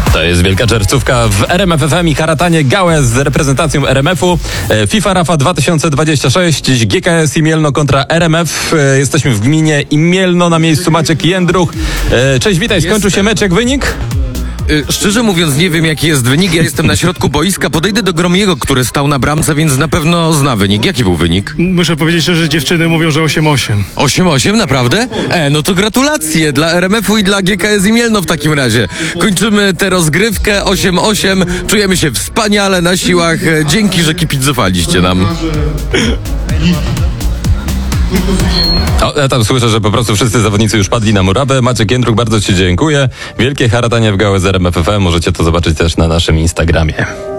To jest wielka czerwcówka w RMF FM i Haratanie Gałę z reprezentacją RMF-u. FIFA Rafa 2026, dziś GKS i Mielno kontra RMF. Jesteśmy w gminie i Mielno, na miejscu Maciek Jędruch. Cześć, witaj, skończył się mecz, jak wynik? Szczerze mówiąc, nie wiem, jaki jest wynik. Ja jestem na środku boiska. Podejdę do Gromiego, który stał na bramce, więc na pewno zna wynik. Jaki był wynik? Muszę powiedzieć, że dziewczyny mówią, że 8-8. 8-8, naprawdę? No to gratulacje dla RMF-u i dla GKS i Mielno w takim razie. Kończymy tę rozgrywkę 8-8. Czujemy się wspaniale na siłach. Dzięki, że kibicowaliście nam. Ja tam słyszę, że po prostu wszyscy zawodnicy już padli na murawę. Maciek Jędruch, bardzo Ci dziękuję. Wielkie haratanie w Gałę z RMF FM. Możecie to zobaczyć też na naszym Instagramie.